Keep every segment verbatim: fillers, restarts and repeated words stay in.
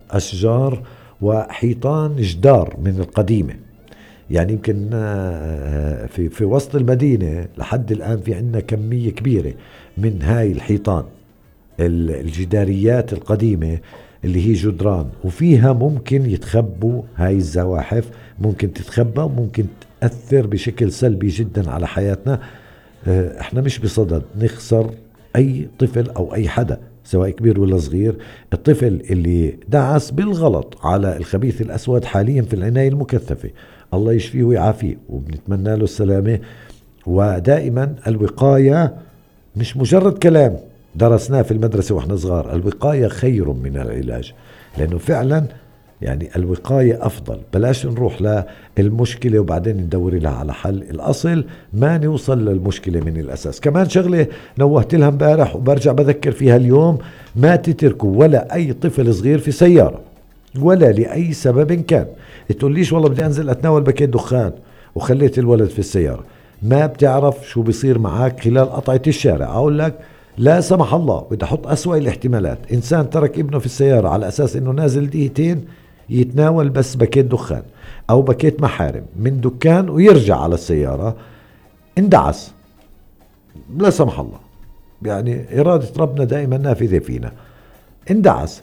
أشجار وحيطان جدار من القديمة. يعني يمكن في في وسط المدينة لحد الآن في عندنا كمية كبيرة من هاي الحيطان الجداريات القديمة اللي هي جدران، وفيها ممكن يتخبوا هاي الزواحف، ممكن تتخبى وممكن تأثر بشكل سلبي جدا على حياتنا. احنا مش بصدد نخسر أي طفل أو أي حدا سواء كبير ولا صغير. الطفل اللي دعس بالغلط على الخبيث الأسود حاليا في العناية المكثفة، الله يشفيه ويعافيه وبنتمنى له السلامة. ودائما الوقاية مش مجرد كلام درسناه في المدرسة وإحنا صغار، الوقاية خير من العلاج، لأنه فعلا يعني الوقاية أفضل. بلاش نروح للمشكلة وبعدين ندور لها على حل، الأصل ما نوصل للمشكلة من الأساس. كمان شغلة نوهت لها امبارح وبرجع بذكر فيها اليوم، ما تتركوا ولا أي طفل صغير في سيارة ولا لأي سبب كان. تقوليش والله بدي أنزل أتناول باكيت دخان وخليت الولد في السيارة، ما بتعرف شو بيصير معك خلال قطعة الشارع. أقول لك لا سمح الله، بدي أحط أسوأ الاحتمالات، إنسان ترك ابنه في السيارة على أساس إنه نازل دقيقتين يتناول بس باكيت دخان أو باكيت محارم من دكان ويرجع على السيارة، اندعس لا سمح الله، يعني إرادة ربنا دائما نافذة فينا، اندعس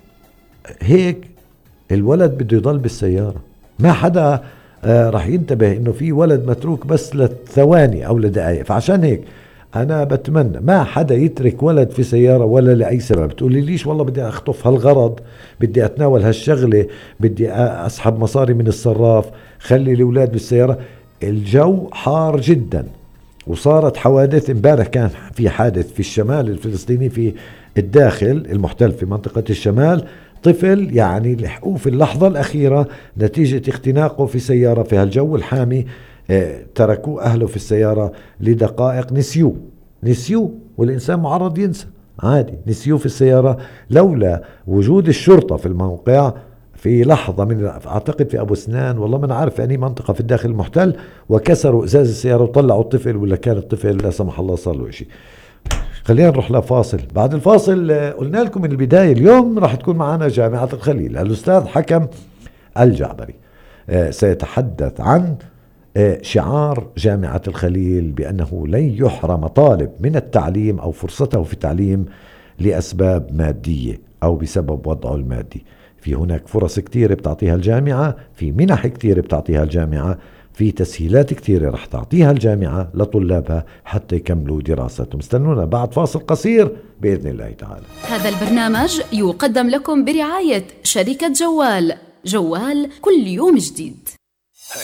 هيك الولد بده يضل بالسيارة. ما حدا آه رح ينتبه إنه في ولد متروك بس لثواني أو لدقائق. فعشان هيك أنا بتمنى ما حدا يترك ولد في سيارة ولا لأي سبب. تقولي ليش والله بدي أخطف هالغرض، بدي أتناول هالشغلة، بدي أسحب مصاري من الصراف، خلي الأولاد بالسيارة. الجو حار جدا وصارت حوادث. امبارح كان في حادث في الشمال الفلسطيني في الداخل المحتل في منطقة الشمال، طفل يعني لحقوه في اللحظة الأخيرة نتيجة اختناقه في سيارة في هالجو الحامي. اه تركوه أهله في السيارة لدقائق، نسيوه نسيوه والإنسان معرض ينسى عادي، نسيوه في السيارة. لولا وجود الشرطة في الموقع في لحظة من أعتقد في أبو سنان، والله ما نعرف أي منطقة في الداخل المحتل، وكسروا إزاز السيارة وطلعوا الطفل، ولا كان الطفل لا سمح الله صار له شيء. خلينا نروح لفاصل. بعد الفاصل قلنا لكم من البداية اليوم راح تكون معنا جامعة الخليل، الأستاذ حكم الجعبري سيتحدث عن شعار جامعة الخليل بأنه لن يحرم طالب من التعليم أو فرصته في التعليم لأسباب مادية أو بسبب وضعه المادي. في هناك فرص كتيرة بتعطيها الجامعة، في منح كتيرة بتعطيها الجامعة، في تسهيلات كتيرة رح تعطيها الجامعة لطلابها حتى يكملوا دراستهم. استنونا بعد فاصل قصير بإذن الله تعالى. هذا البرنامج يقدم لكم برعاية شركة جوال. جوال كل يوم جديد.